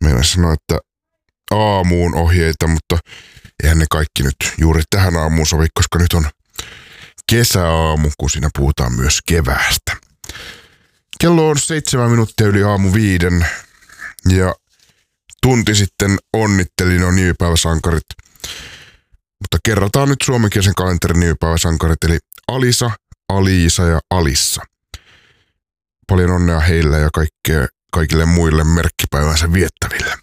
Meillä sanoo, että aamuun ohjeita, mutta eihän ne kaikki nyt juuri tähän aamuun sovi, koska nyt on kesäaamu, kun siinä puhutaan myös keväästä. Kello on 7 minuuttia yli aamu 5 ja tunti sitten onnittelin on nimipäiväsankarit. Mutta kerrataan nyt suomenkielisen kalenterin nimipäiväsankarit, eli Alisa, Aliisa ja Alissa. Paljon onnea heille ja kaikille muille merkkipäivänsä viettäville.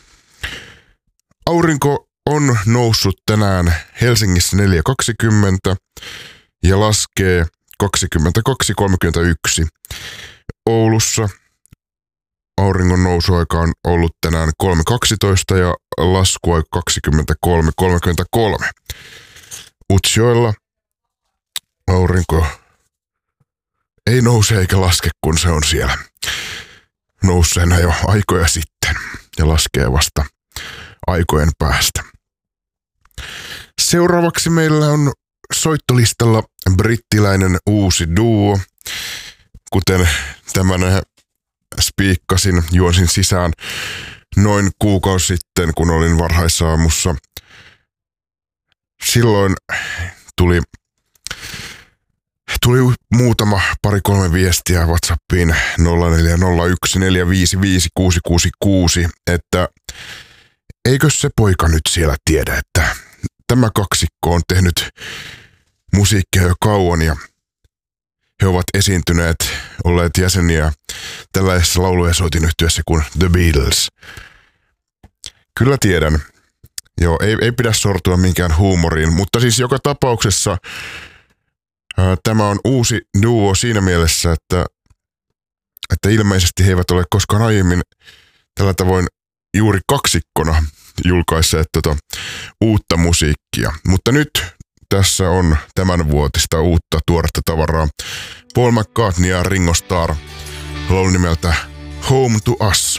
Aurinko on noussut tänään Helsingissä 4.20 ja laskee 22.31. Oulussa auringon nousuaika on ollut tänään 3.12 ja laskuaika 23.33. Utsjoella aurinko ei nouse eikä laske, kun se on siellä nousseena jo aikoja sitten ja laskee vasta aikojen päästä. Seuraavaksi meillä on soittolistalla brittiläinen uusi duo. Kuten tämän spiikkasin, juosin sisään noin kuukausi sitten, kun olin varhaisaamussa. Silloin tuli muutama pari-kolme viestiä WhatsAppiin 0401455666, että eikö se poika nyt siellä tiedä, että tämä kaksikko on tehnyt musiikkia jo kauan ja he ovat esiintyneet, olleet jäseniä tällaisessa laulu- ja soitinyhtiössä kuin The Beatles. Kyllä tiedän. Joo, ei pidä sortua minkään huumoriin, mutta siis joka tapauksessa tämä on uusi duo siinä mielessä, että ilmeisesti he eivät ole koskaan aiemmin tällä tavoin juuri kaksikkona julkaisseet uutta musiikkia. Mutta nyt tässä on tämänvuotista uutta tuoretta tavaraa. Paul McCartney ja Ringo Starr laulu nimeltä Home to Us.